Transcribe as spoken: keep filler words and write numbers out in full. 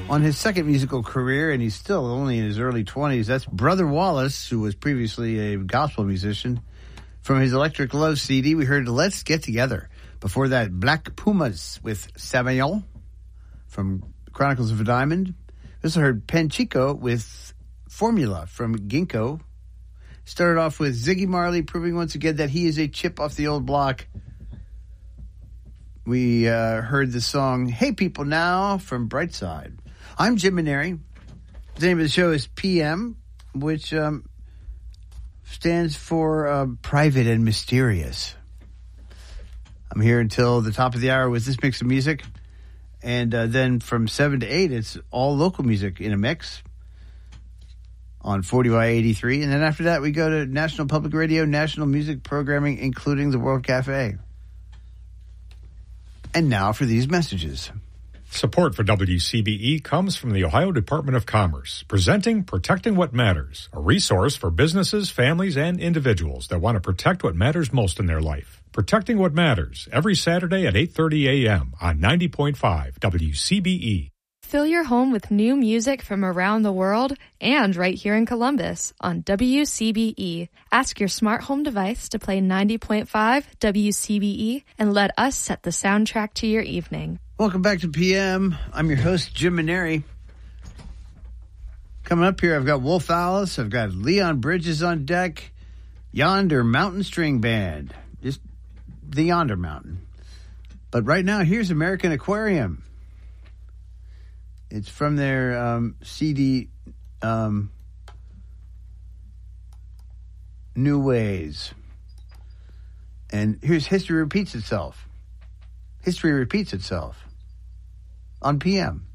on his second musical career, and he's still only in his early twenties. That's Brother Wallace, who was previously a gospel musician. From his Electric Love C D, we heard Let's Get Together. Before that, Black Pumas with Sabayon from Chronicles of a Diamond. We also heard Panchico with Formula from Ginkgo. Started off with Ziggy Marley, proving once again that he is a chip off the old block. We uh, heard the song Hey People Now from Brightside. I'm Jim Maneri. The name of the show is P M, which um, stands for uh, Private and Mysterious. I'm here until the top of the hour with this mix of music. And uh, then from seven to eight, it's all local music in a mix on forty Y eighty-three. And then after that, we go to National Public Radio, national music programming, including the World Cafe. And now for these messages. Support for W C B E comes from the Ohio Department of Commerce, presenting Protecting What Matters, a resource for businesses, families, and individuals that want to protect what matters most in their life. Protecting What Matters, every Saturday at eight thirty a.m. on ninety point five W C B E. Fill your home with new music from around the world and right here in Columbus on W C B E. Ask your smart home device to play ninety point five W C B E and let us set the soundtrack to your evening. Welcome back to P M. I'm your host, Jim Maneri. Coming up here, I've got Wolf Alice. I've got Leon Bridges on deck. Yonder Mountain String Band. Just the Yonder Mountain. But right now, here's American Aquarium. It's from their um, C D, um, New Ways. And here's History Repeats Itself. History Repeats Itself on P M.